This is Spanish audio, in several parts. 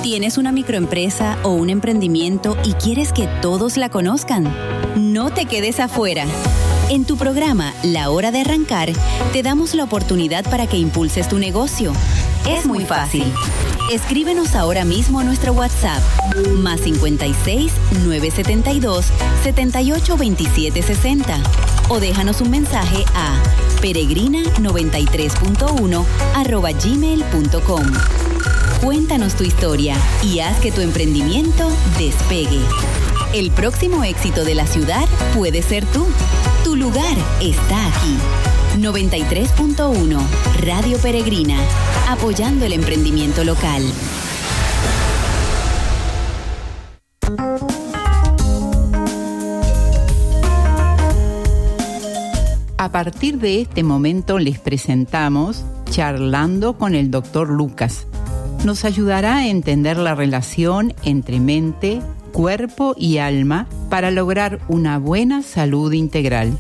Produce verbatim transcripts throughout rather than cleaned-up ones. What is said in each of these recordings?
¿Tienes una microempresa o un emprendimiento y quieres que todos la conozcan? No te quedes afuera. En tu programa La Hora de Arrancar, te damos la oportunidad para que impulses tu negocio. Es muy fácil. Escríbenos ahora mismo a nuestro WhatsApp, más cincuenta y seis, novecientos setenta y dos, setenta y ocho, veintisiete sesenta, o déjanos un mensaje a peregrina noventa y tres punto uno arroba gmail punto com. Cuéntanos tu historia y haz que tu emprendimiento despegue. El próximo éxito de la ciudad puede ser tú. Tu lugar está aquí. noventa y tres punto uno Radio Peregrina, apoyando el emprendimiento local. A partir de este momento les presentamos Charlando con el doctor Lucas. Nos ayudará a entender la relación entre mente, cuerpo y alma para lograr una buena salud integral.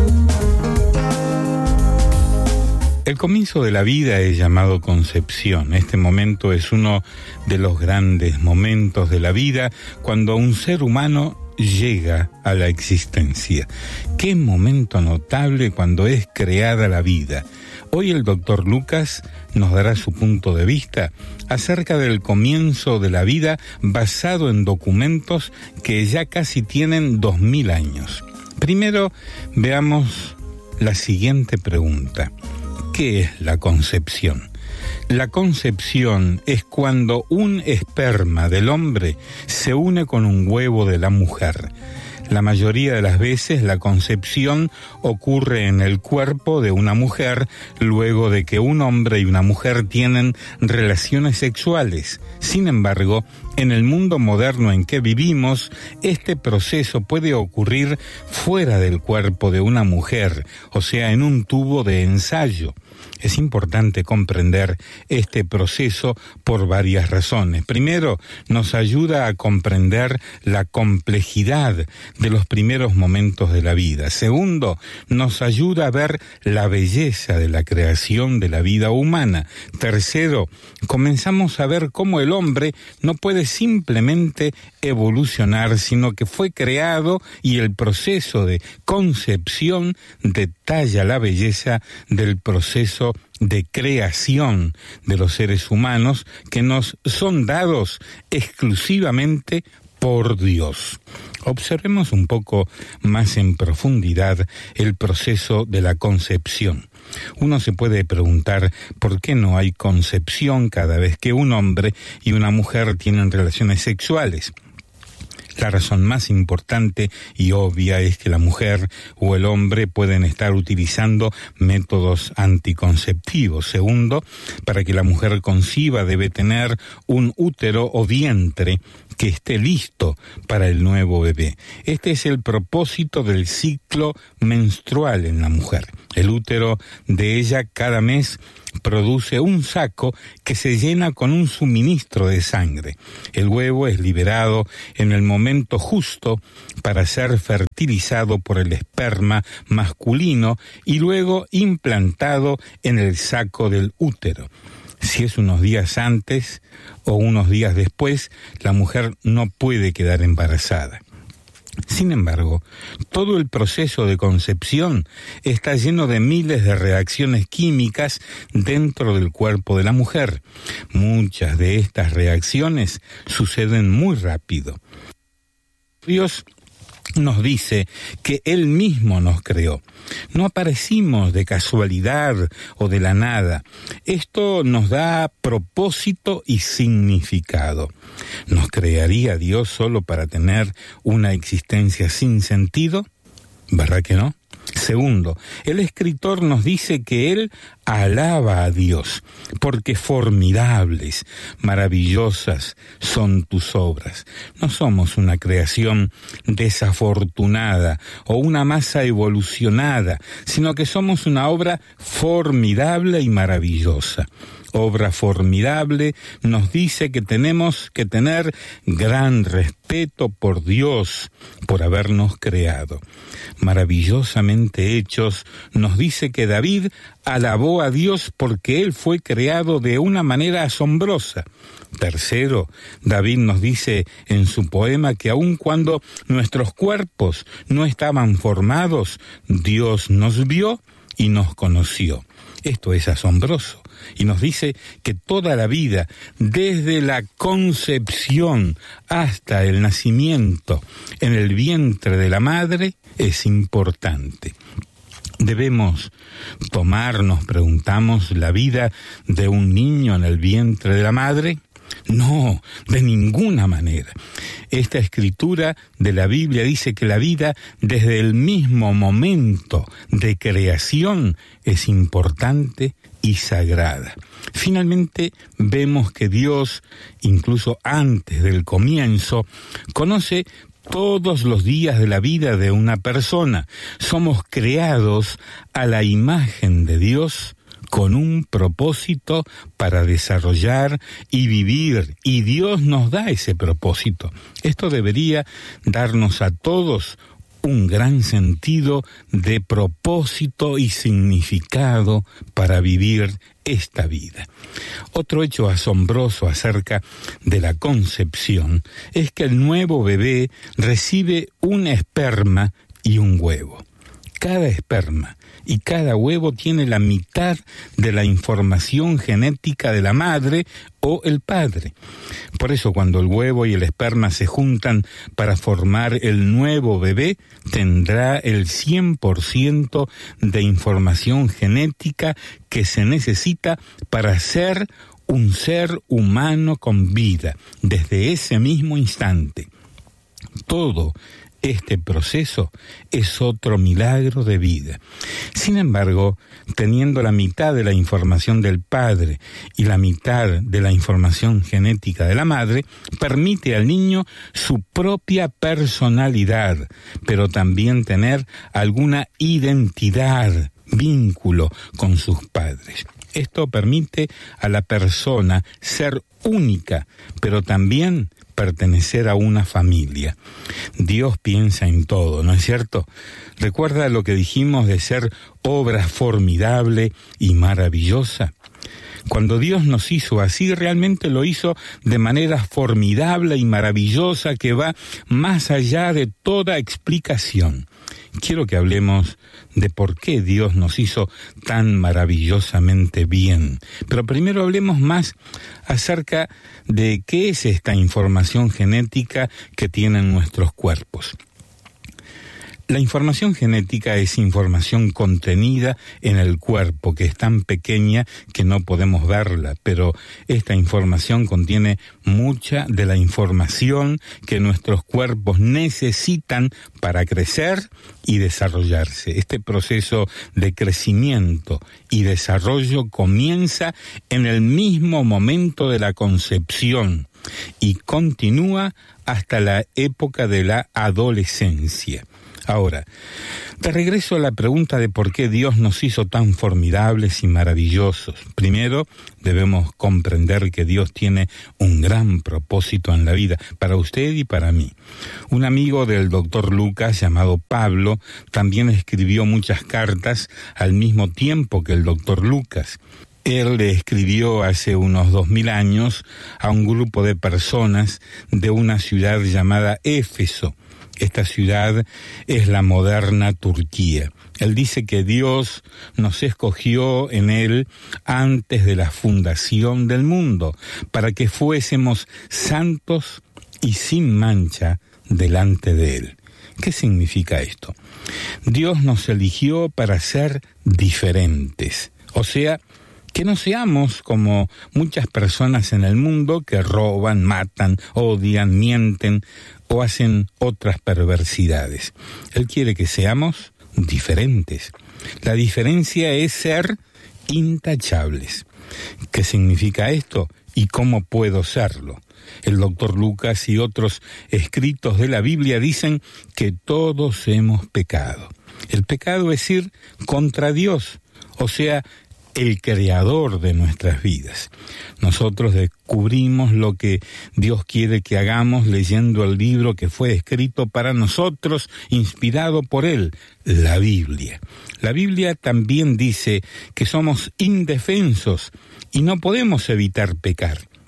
El comienzo de la vida es llamado concepción. Este momento es uno de los grandes momentos de la vida cuando un ser humano llega a la existencia. Qué momento notable cuando es creada la vida. Hoy el doctor Lucas nos dará su punto de vista acerca del comienzo de la vida basado en documentos que ya casi tienen dos mil años. Primero, veamos la siguiente pregunta. ¿Qué es la concepción? La concepción es cuando un esperma del hombre se une con un huevo de la mujer. La mayoría de las veces la concepción ocurre en el cuerpo de una mujer luego de que un hombre y una mujer tienen relaciones sexuales. Sin embargo, en el mundo moderno en que vivimos, este proceso puede ocurrir fuera del cuerpo de una mujer, o sea, en un tubo de ensayo. Es importante comprender este proceso por varias razones. Primero, nos ayuda a comprender la complejidad de los primeros momentos de la vida. Segundo, nos ayuda a ver la belleza de la creación de la vida humana. Tercero, comenzamos a ver cómo el hombre no puede simplemente evolucionar, sino que fue creado y el proceso de concepción detalla la belleza del proceso de creación de los seres humanos que nos son dados exclusivamente por Dios. Observemos un poco más en profundidad el proceso de la concepción. Uno se puede preguntar por qué no hay concepción cada vez que un hombre y una mujer tienen relaciones sexuales. La razón más importante y obvia es que la mujer o el hombre pueden estar utilizando métodos anticonceptivos. Segundo, para que la mujer conciba debe tener un útero o vientre que esté listo para el nuevo bebé. Este es el propósito del ciclo menstrual en la mujer. El útero de ella cada mes produce un saco que se llena con un suministro de sangre. El huevo es liberado en el momento justo para ser fertilizado por el esperma masculino y luego implantado en el saco del útero. Si es unos días antes o unos días después, la mujer no puede quedar embarazada. Sin embargo, todo el proceso de concepción está lleno de miles de reacciones químicas dentro del cuerpo de la mujer. Muchas de estas reacciones suceden muy rápido. Dios nos dice que Él mismo nos creó. No aparecimos de casualidad o de la nada. Esto nos da propósito y significado. ¿Nos crearía Dios solo para tener una existencia sin sentido? ¿Verdad que no? Segundo, el escritor nos dice que él alaba a Dios, porque formidables, maravillosas son tus obras. No somos una creación desafortunada o una masa evolucionada, sino que somos una obra formidable y maravillosa. Obra formidable nos dice que tenemos que tener gran respeto por Dios, por habernos creado. Maravillosamente hechos nos dice que David alabó a Dios porque él fue creado de una manera asombrosa. Tercero, David nos dice en su poema que aun cuando nuestros cuerpos no estaban formados, Dios nos vio y nos conoció. Esto es asombroso. Y nos dice que toda la vida, desde la concepción hasta el nacimiento en el vientre de la madre, es importante. Debemos tomar, nos preguntamos, la vida de un niño en el vientre de la madre. No, de ninguna manera. Esta escritura de la Biblia dice que la vida desde el mismo momento de creación es importante y sagrada. Finalmente vemos que Dios, incluso antes del comienzo, conoce todos los días de la vida de una persona. Somos creados a la imagen de Dios con un propósito para desarrollar y vivir, y Dios nos da ese propósito. Esto debería darnos a todos un gran sentido de propósito y significado para vivir esta vida. Otro hecho asombroso acerca de la concepción es que el nuevo bebé recibe un esperma y un huevo. Cada esperma y cada huevo tiene la mitad de la información genética de la madre o el padre. Por eso cuando el huevo y el esperma se juntan para formar el nuevo bebé, tendrá el cien por ciento de información genética que se necesita para ser un ser humano con vida desde ese mismo instante. Todo este proceso es otro milagro de vida. Sin embargo, teniendo la mitad de la información del padre y la mitad de la información genética de la madre, permite al niño su propia personalidad, pero también tener alguna identidad, vínculo con sus padres. Esto permite a la persona ser única, pero también pertenecer a una familia. Dios piensa en todo, ¿no es cierto? ¿Recuerda lo que dijimos de ser obra formidable y maravillosa? Cuando Dios nos hizo así, realmente lo hizo de manera formidable y maravillosa que va más allá de toda explicación. Quiero que hablemos de por qué Dios nos hizo tan maravillosamente bien. Pero primero hablemos más acerca de qué es esta información genética que tienen nuestros cuerpos. La información genética es información contenida en el cuerpo, que es tan pequeña que no podemos verla, pero esta información contiene mucha de la información que nuestros cuerpos necesitan para crecer y desarrollarse. Este proceso de crecimiento y desarrollo comienza en el mismo momento de la concepción y continúa hasta la época de la adolescencia. Ahora, te regreso a la pregunta de por qué Dios nos hizo tan formidables y maravillosos. Primero, debemos comprender que Dios tiene un gran propósito en la vida, para usted y para mí. Un amigo del doctor Lucas, llamado Pablo, también escribió muchas cartas al mismo tiempo que el doctor Lucas. Él le escribió hace unos dos mil años a un grupo de personas de una ciudad llamada Éfeso. Esta ciudad es la moderna Turquía. Él dice que Dios nos escogió en Él antes de la fundación del mundo, para que fuésemos santos y sin mancha delante de Él. ¿Qué significa esto? Dios nos eligió para ser diferentes, o sea, que no seamos como muchas personas en el mundo que roban, matan, odian, mienten o hacen otras perversidades. Él quiere que seamos diferentes. La diferencia es ser intachables. ¿Qué significa esto? ¿Y cómo puedo serlo? El doctor Lucas y otros escritos de la Biblia dicen que todos hemos pecado. El pecado es ir contra Dios, o sea, el creador de nuestras vidas. Nosotros descubrimos lo que Dios quiere que hagamos leyendo el libro que fue escrito para nosotros, inspirado por Él, la Biblia. La Biblia también dice que somos indefensos y no podemos evitar pecar.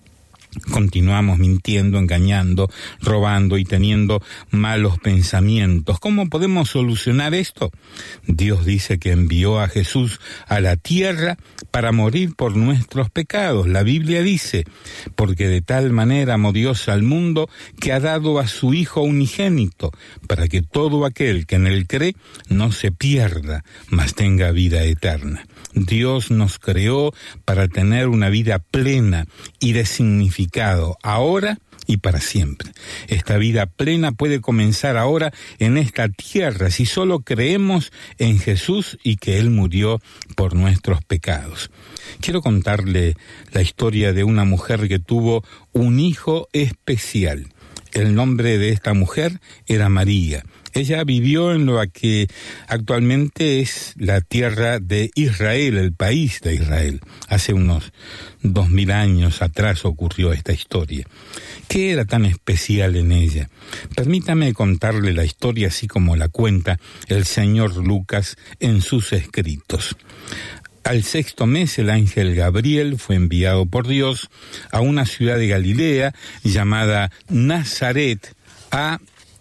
Continuamos mintiendo, engañando, robando y teniendo malos pensamientos. ¿Cómo podemos solucionar esto? Dios dice que envió a Jesús a la tierra para morir por nuestros pecados. La Biblia dice, porque de tal manera amó Dios al mundo que ha dado a su Hijo unigénito, para que todo aquel que en él cree no se pierda, mas tenga vida eterna. Dios nos creó para tener una vida plena y de significado, ahora y para siempre. Esta vida plena puede comenzar ahora en esta tierra si solo creemos en Jesús y que Él murió por nuestros pecados. Quiero contarle la historia de una mujer que tuvo un hijo especial. El nombre de esta mujer era María. Ella vivió en lo que actualmente es la tierra de Israel, el país de Israel. Hace unos dos mil años atrás ocurrió esta historia. ¿Qué era tan especial en ella? Permítame contarle la historia así como la cuenta el señor Lucas en sus escritos. Al sexto mes el ángel Gabriel fue enviado por Dios a una ciudad de Galilea llamada Nazaret, a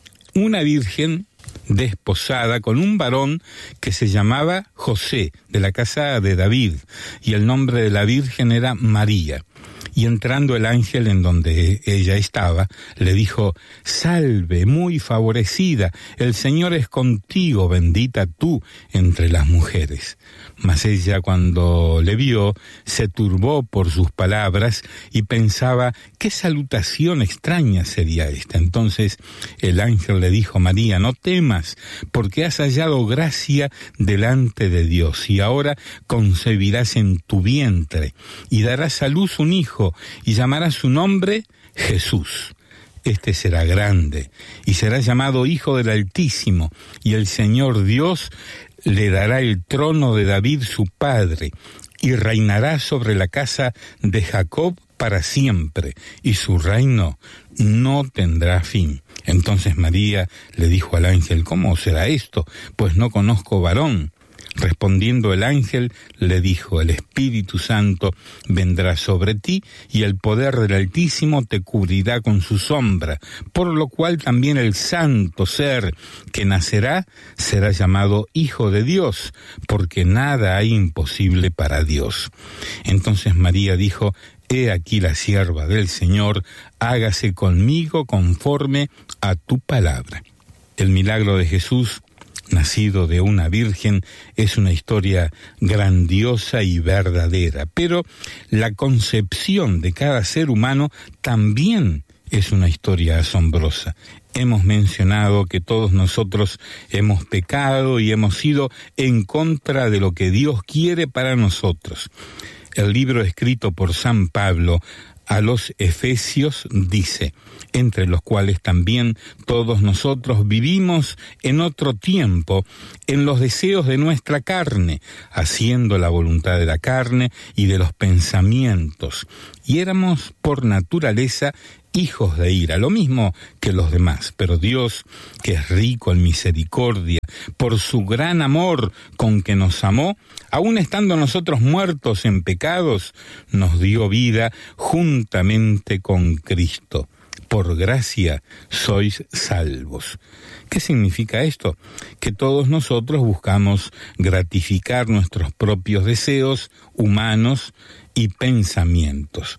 una virgen desposada con un varón que se llamaba José, de la casa de David, y el nombre de la virgen era María. Y entrando el ángel en donde ella estaba, le dijo: «Salve, muy favorecida, el Señor es contigo, bendita tú entre las mujeres». Mas ella, cuando le vio, se turbó por sus palabras y pensaba: ¿qué salutación extraña sería esta? Entonces el ángel le dijo: «María, no temas, porque has hallado gracia delante de Dios, y ahora concebirás en tu vientre, y darás a luz un hijo, y llamarás su nombre Jesús. Este será grande, y será llamado Hijo del Altísimo, y el Señor Dios le dará el trono de David su padre, y reinará sobre la casa de Jacob para siempre, y su reino no tendrá fin». Entonces María le dijo al ángel: «¿Cómo será esto? Pues no conozco varón». Respondiendo el ángel, le dijo: «El Espíritu Santo vendrá sobre ti, y el poder del Altísimo te cubrirá con su sombra, por lo cual también el santo ser que nacerá será llamado Hijo de Dios, porque nada hay imposible para Dios». Entonces María dijo: «He aquí la sierva del Señor, hágase conmigo conforme a tu palabra». El milagro de Jesús, nacido de una virgen, es una historia grandiosa y verdadera, pero la concepción de cada ser humano también es una historia asombrosa. Hemos mencionado que todos nosotros hemos pecado y hemos ido en contra de lo que Dios quiere para nosotros. El libro escrito por San Pablo a los Efesios dice: «Entre los cuales también todos nosotros vivimos en otro tiempo, en los deseos de nuestra carne, haciendo la voluntad de la carne y de los pensamientos, y éramos por naturaleza hijos de ira, lo mismo que los demás. Pero Dios, que es rico en misericordia, por su gran amor con que nos amó, aun estando nosotros muertos en pecados, nos dio vida juntamente con Cristo. Por gracia sois salvos». ¿Qué significa esto? Que todos nosotros buscamos gratificar nuestros propios deseos humanos y pensamientos.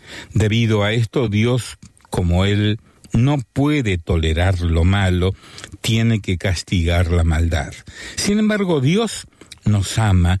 Debido a esto, Dios, como Él no puede tolerar lo malo, tiene que castigar la maldad. Sin embargo, Dios nos ama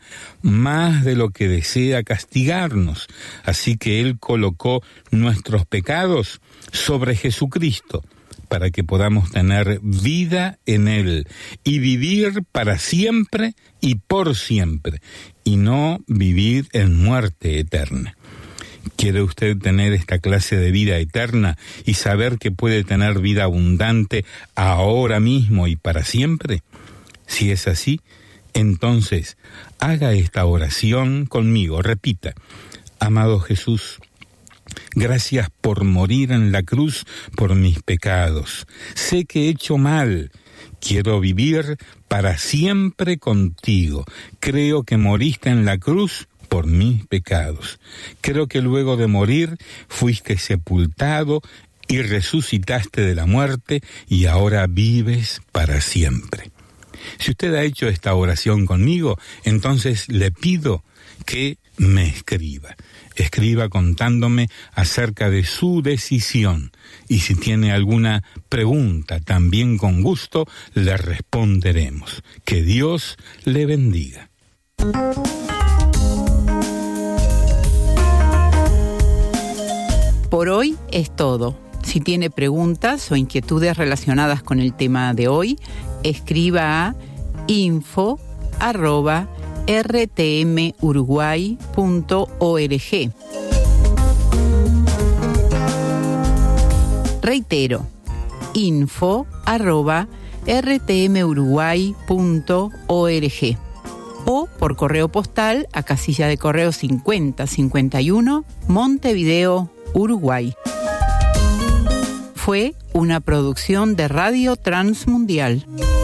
más de lo que desea castigarnos, así que Él colocó nuestros pecados sobre Jesucristo, para que podamos tener vida en Él y vivir para siempre y por siempre, y no vivir en muerte eterna. ¿Quiere usted tener esta clase de vida eterna y saber que puede tener vida abundante ahora mismo y para siempre? Si es así, entonces haga esta oración conmigo. Repita: «Amado Jesús, gracias por morir en la cruz por mis pecados. Sé que he hecho mal. Quiero vivir para siempre contigo. Creo que moriste en la cruz por mis pecados. Creo que luego de morir fuiste sepultado y resucitaste de la muerte y ahora vives para siempre. Si usted ha hecho esta oración conmigo, entonces le pido que me escriba. Escriba contándome acerca de su decisión. Y si tiene alguna pregunta, también con gusto le responderemos. Que Dios le bendiga. Por hoy es todo. Si tiene preguntas o inquietudes relacionadas con el tema de hoy, escriba a info arroba r t m uruguay punto org. Reitero, info arroba r t m uruguay punto org o por correo postal a casilla de correo cincuenta cincuenta y uno, Montevideo, Uruguay. Fue una producción de Radio Transmundial.